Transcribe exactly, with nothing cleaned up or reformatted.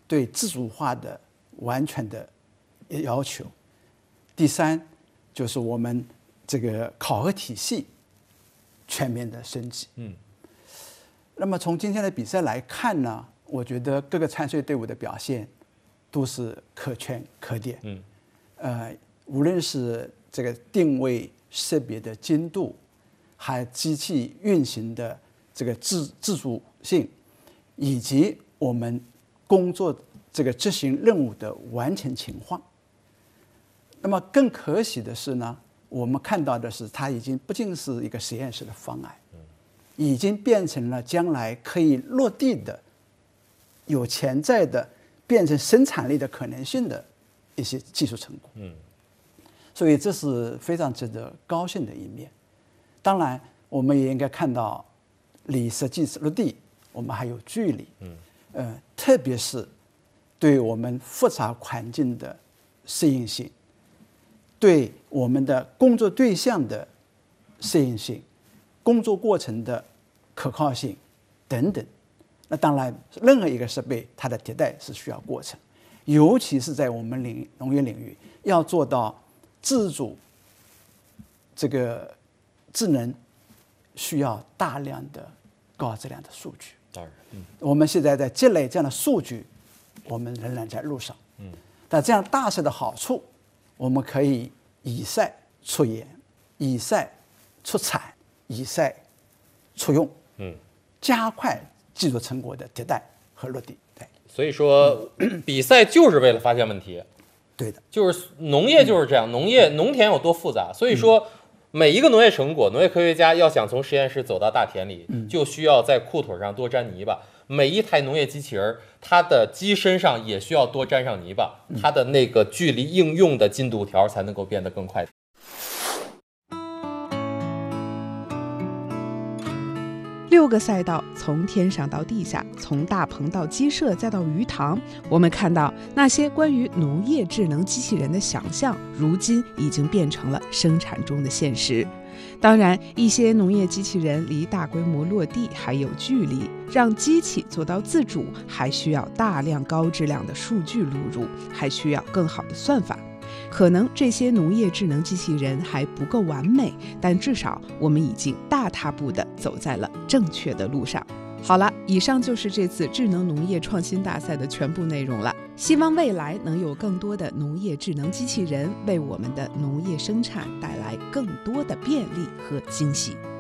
对自主化的完全的要求。第三，就是我们这个考核体系全面的升级。 嗯， 那么从今天的比赛来看呢，我觉得各个参赛队伍的表现都是可圈可点。 嗯， 呃，无论是这个定位识别的精度，还机器运行的这个自自主性，以及我们工作这个执行任务的完成情况。那么更可喜的是呢，我们看到的是它已经不仅是一个实验室的方案，已经变成了将来可以落地的、有潜在的变成生产力的可能性的一些技术成果。 嗯， 所以这是非常值得高兴的一面。当然，我们也应该看到，离实际落地我们还有距离。 嗯， 呃，特别是对我们复杂环境的适应性，对我们的工作对象的适应性，工作过程的可靠性等等。那当然，任何一个设备它的迭代是需要过程，尤其是在我们领农业领域，要做到自主这个智能，需要大量的高质量的数据。 当然，嗯， 我们现在在积累这样的数据，我们仍然在路上。 嗯， 但这样大势的好处，我们可以以赛出研，以赛出产，以赛出用。 嗯， 加快技术成果的迭代和落地。对， 所以说比赛就是为了发现问题。 对的， 就是农业就是这样，农业农田有多复杂，所以说每一个农业成果，农业科学家要想从实验室走到大田里，就需要在裤腿上多沾泥巴。每一台农业机器人，它的机身上也需要多沾上泥巴，它的那个距离应用的进度条才能够变得更快。 六个赛道，从天上到地下，从大棚到鸡舍，再到鱼塘，我们看到那些关于农业智能机器人的想象，如今已经变成了生产中的现实。当然，一些农业机器人离大规模落地还有距离，让机器做到自主，还需要大量高质量的数据录入，还需要更好的算法。可能这些农业智能机器人还不够完美，但至少我们已经大踏步地走在了正确的路上。好了，以上就是这次智能农业创新大赛的全部内容了。希望未来能有更多的农业智能机器人为我们的农业生产带来更多的便利和惊喜。